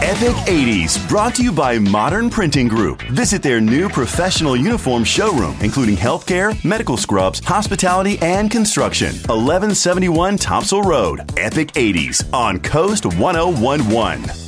Epic 80s, brought to you by Modern Printing Group. Visit their new professional uniform showroom, including healthcare, medical scrubs, hospitality, and construction. 1171 Topsail Road. Epic 80s on Coast 1011.